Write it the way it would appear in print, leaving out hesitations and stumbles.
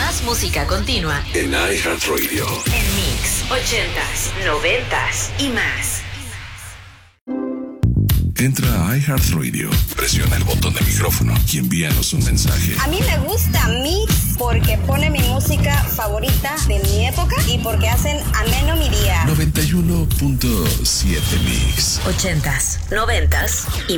Más música continua en iHeartRadio. En Mix 80s, 90s y más. Entra a iHeartRadio, presiona el botón de micrófono y envíanos un mensaje. A mí me gusta Mix porque pone mi música favorita de mi época y porque hacen ameno mi día. 91.7 Mix. 80s, 90s y